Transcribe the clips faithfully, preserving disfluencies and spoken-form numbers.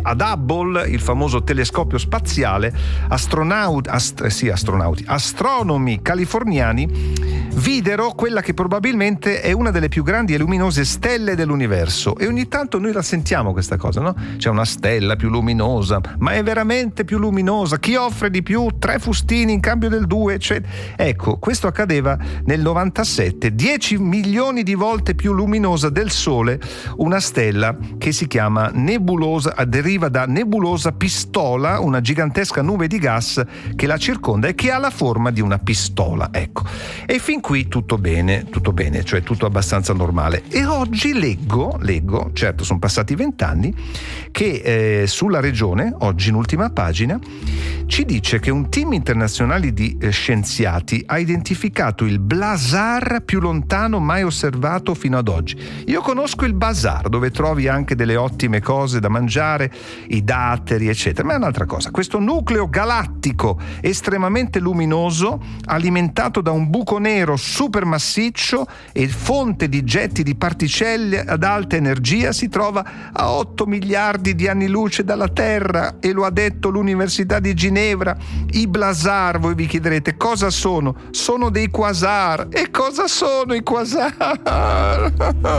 ad Hubble, il famoso telescopio spaziale, astronauti, ast- sì, astronauti, astronomi californiani videro quella che probabilmente è una delle più grandi e luminose stelle dell'universo. E ogni tanto noi la sentiamo questa cosa, no? C'è una stella più luminosa, ma è veramente più luminosa? Chi offre di più? Tre fustini in cambio del due? Cioè, ecco, questo accadeva nel novantasette, dieci milioni di volte più luminosa del Sole, una stella che si chiama nebulosa, deriva da nebulosa pistola, una gigantesca nube di gas che la circonda e che ha la forma di una pistola, ecco. E fin qui tutto bene, tutto bene, cioè tutto abbastanza normale. E oggi leggo, leggo, certo sono passati vent'anni, che eh, sulla Regione, oggi in ultima pagina, ci dice che un team internazionale di eh, scienziati ha identificato il blazar più lontano mai osservato fino ad oggi. Io conosco il bazar, dove trovi anche delle ottime cose da mangiare, i datteri, eccetera, ma è un'altra cosa. Questo nucleo galattico estremamente luminoso, alimentato da un buco nero super massiccio e fonte di getti di particelle ad alta energia, si trova a otto miliardi di anni luce dalla Terra, e lo ha detto l'Università di Ginevra. I blazar, voi vi chiederete cosa sono? Sono dei quasar. E cosa sono i quasar?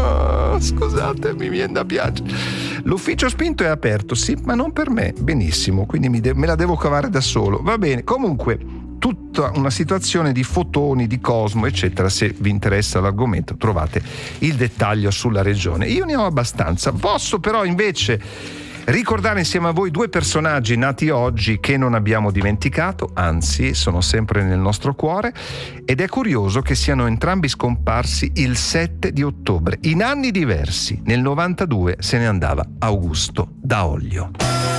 Scusate, mi viene da piangere. L'ufficio spinto è aperto, sì, ma non per me. Benissimo, quindi mi de- me la devo cavare da solo. Va bene, comunque tutta una situazione di fotoni, di cosmo, eccetera. Se vi interessa l'argomento trovate il dettaglio sulla Regione. Io ne ho abbastanza. Posso però invece ricordare insieme a voi due personaggi nati oggi che non abbiamo dimenticato, anzi sono sempre nel nostro cuore, ed è curioso che siano entrambi scomparsi il sette di ottobre, in anni diversi. Nel novantadue se ne andava Augusto Daolio.